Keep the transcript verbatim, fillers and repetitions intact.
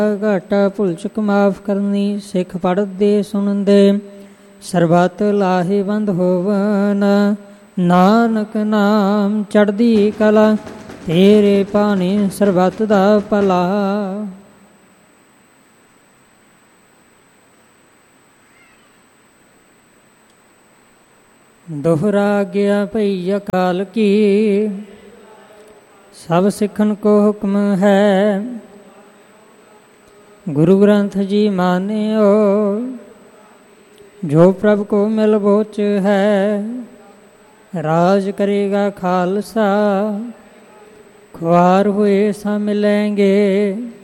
ਘਾਟਾ ਭੁੱਲ ਚੁੱਕ ਮਾਫ ਕਰਨੀ। ਸਿੱਖ ਪੜ੍ਹਦੇ ਸੁਣਦੇ ਸਰਬਤ ਲਾਹੇਵੰਦ ਹੋਵਨ। ਨਾਨਕ ਨਾਮ ਚੜ੍ਹਦੀ ਕਲਾ ਤੇਰੇ ਭਾਣੇ ਸਰਬਤ ਦਾ ਭਲਾ। ਦੋਹਰਾ ਗਿਆ ਭਈ ਅਕਾਲ ਕੀ ਸਭ ਸਿੱਖਣ ਕੋ ਹੁਕਮ ਹੈ। ਗੁਰੂ ਗ੍ਰੰਥ ਜੀ ਮਾਨਿਓ ਜੋ ਪ੍ਰਭ ਕੋ ਮਿਲ ਬੋਚ ਹੈ। ਰਾਜ ਕਰੇਗਾ ਖਾਲਸਾ ਖੁਆਰ ਹੋਏ ਸਾ ਮਿਲੇਂਗੇ।